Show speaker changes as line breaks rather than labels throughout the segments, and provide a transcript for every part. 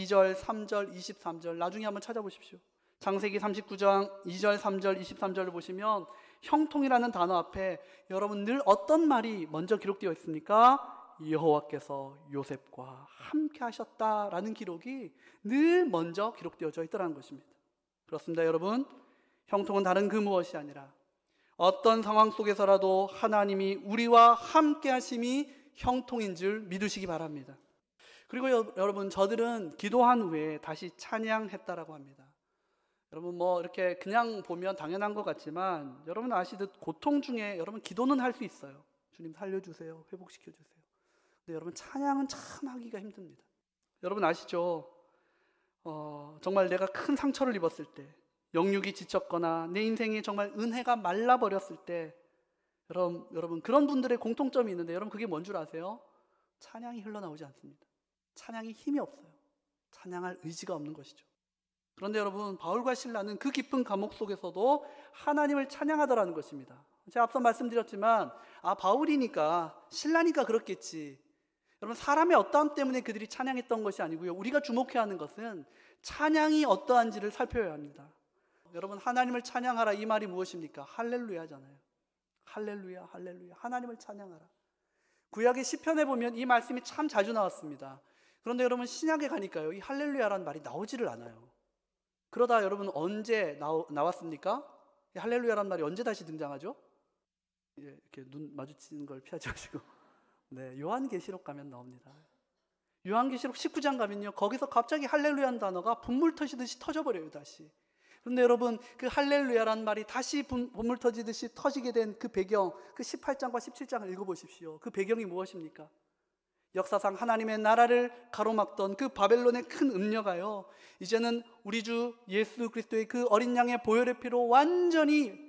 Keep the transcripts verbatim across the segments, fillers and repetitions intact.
절, 삼 절, 이십삼 절 나중에 한번 찾아보십시오. 창세기 삼십구 장 이 절, 삼 절, 이십삼 절을 보시면 형통이라는 단어 앞에 여러분 늘 어떤 말이 먼저 기록되어 있습니까? 여호와께서 요셉과 함께 하셨다라는 기록이 늘 먼저 기록되어져 있더라는 것입니다. 그렇습니다, 여러분. 형통은 다른 그 무엇이 아니라 어떤 상황 속에서라도 하나님이 우리와 함께 하심이 형통인 줄 믿으시기 바랍니다. 그리고 여, 여러분 저들은 기도한 후에 다시 찬양했다라고 합니다. 여러분 뭐 이렇게 그냥 보면 당연한 것 같지만 여러분 아시듯 고통 중에 여러분 기도는 할 수 있어요. 주님 살려주세요, 회복시켜주세요. 근데 여러분 찬양은 참 하기가 힘듭니다. 여러분 아시죠? 어, 정말 내가 큰 상처를 입었을 때, 영육이 지쳤거나 내 인생에 정말 은혜가 말라버렸을 때 여러분, 여러분 그런 분들의 공통점이 있는데 여러분 그게 뭔 줄 아세요? 찬양이 흘러나오지 않습니다. 찬양이 힘이 없어요. 찬양할 의지가 없는 것이죠. 그런데 여러분 바울과 실라는 그 깊은 감옥 속에서도 하나님을 찬양하더라는 것입니다. 제가 앞서 말씀드렸지만 아 바울이니까 실라니까 그렇겠지. 여러분 사람의 어떠함 때문에 그들이 찬양했던 것이 아니고요, 우리가 주목해야 하는 것은 찬양이 어떠한지를 살펴야 합니다. 여러분 하나님을 찬양하라 이 말이 무엇입니까? 할렐루야잖아요. 할렐루야, 할렐루야, 하나님을 찬양하라. 구약의 시편에 보면 이 말씀이 참 자주 나왔습니다. 그런데 여러분 신약에 가니까요, 이 할렐루야라는 말이 나오지를 않아요. 그러다 여러분 언제 나오, 나왔습니까? 이 할렐루야라는 말이 언제 다시 등장하죠? 이렇게 눈 마주치는 걸 피하지 마시고 네, 요한계시록 가면 나옵니다. 요한계시록 십구 장 가면요, 거기서 갑자기 할렐루야라는 단어가 분물 터지듯이 터져버려요, 다시. 그런데 여러분 그 할렐루야라는 말이 다시 분물 터지듯이 터지게 된 그 배경, 그 십팔 장과 십칠 장을 읽어보십시오. 그 배경이 무엇입니까? 역사상 하나님의 나라를 가로막던 그 바벨론의 큰 음녀가요, 이제는 우리 주 예수 그리스도의 그 어린 양의 보혈의 피로 완전히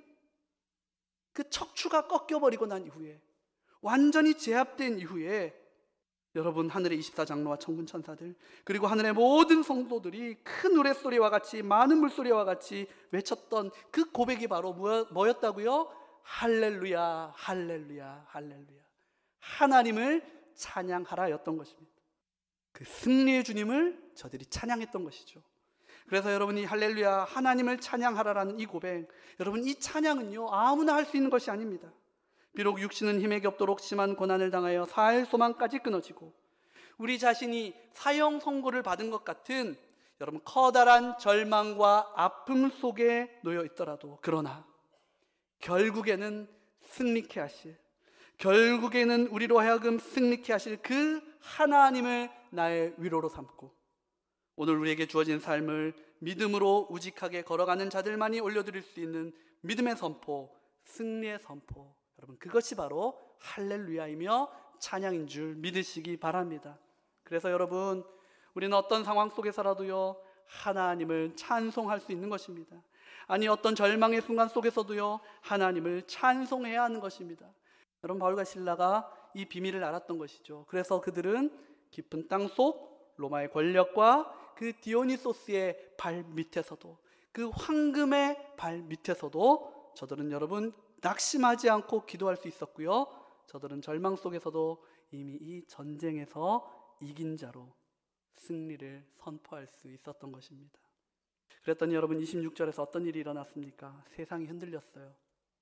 그 척추가 꺾여버리고 난 이후에, 완전히 제압된 이후에 여러분 하늘의 이십사 장로와 천군 천사들 그리고 하늘의 모든 성도들이 큰 노랫소리와 같이 많은 물소리와 같이 외쳤던 그 고백이 바로 뭐였다고요? 할렐루야, 할렐루야, 할렐루야, 하나님을 찬양하라였던 것입니다. 그 승리의 주님을 저들이 찬양했던 것이죠. 그래서 여러분이 할렐루야, 하나님을 찬양하라라는 이 고백, 여러분 이 찬양은요 아무나 할 수 있는 것이 아닙니다. 비록 육신은 힘에 겹도록 심한 고난을 당하여 살 소망까지 끊어지고 우리 자신이 사형 선고를 받은 것 같은 여러분 커다란 절망과 아픔 속에 놓여 있더라도, 그러나 결국에는 승리케 하실, 결국에는 우리로 하여금 승리케 하실 그 하나님을 나의 위로로 삼고 오늘 우리에게 주어진 삶을 믿음으로 우직하게 걸어가는 자들만이 올려드릴 수 있는 믿음의 선포, 승리의 선포, 여러분 그것이 바로 할렐루야이며 찬양인 줄 믿으시기 바랍니다. 그래서 여러분 우리는 어떤 상황 속에서라도요 하나님을 찬송할 수 있는 것입니다. 아니 어떤 절망의 순간 속에서도요 하나님을 찬송해야 하는 것입니다. 여러분 바울과 실라가 이 비밀을 알았던 것이죠. 그래서 그들은 깊은 땅속 로마의 권력과 그 디오니소스의 발 밑에서도, 그 황금의 발 밑에서도 저들은 여러분 낙심하지 않고 기도할 수 있었고요, 저들은 절망 속에서도 이미 이 전쟁에서 이긴 자로 승리를 선포할 수 있었던 것입니다. 그랬더니 여러분 이십육 절에서 어떤 일이 일어났습니까? 세상이 흔들렸어요.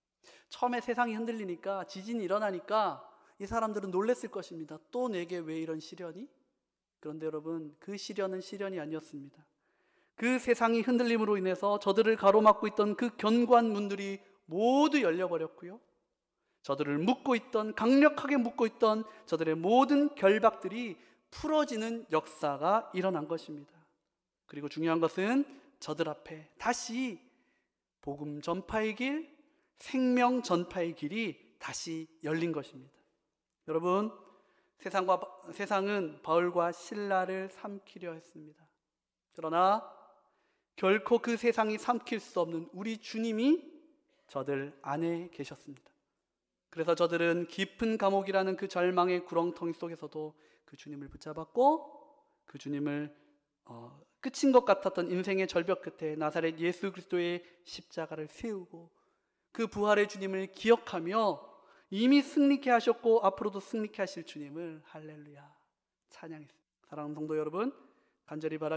처음에 세상이 흔들리니까, 지진이 일어나니까 이 사람들은 놀랬을 것입니다. 또 내게 왜 이런 시련이? 그런데 여러분 그 시련은 시련이 아니었습니다. 그 세상이 흔들림으로 인해서 저들을 가로막고 있던 그 견고한 문들이 모두 열려버렸고요, 저들을 묶고 있던, 강력하게 묶고 있던 저들의 모든 결박들이 풀어지는 역사가 일어난 것입니다. 그리고 중요한 것은 저들 앞에 다시 복음 전파의 길, 생명 전파의 길이 다시 열린 것입니다. 여러분 세상과, 세상은 바울과 실라를 삼키려 했습니다. 그러나 결코 그 세상이 삼킬 수 없는 우리 주님이 저들 안에 계셨습니다. 그래서 저들은 깊은 감옥이라는 그 절망의 구렁텅이 속에서도 그 주님을 붙잡았고, 그 주님을 어, 끝인 것 같았던 인생의 절벽 끝에 나사렛 예수 그리스도의 십자가를 세우고 그 부활의 주님을 기억하며 이미 승리케 하셨고 앞으로도 승리케 하실 주님을 할렐루야 찬양했습니다. 사랑하는 성도 여러분, 간절히 바라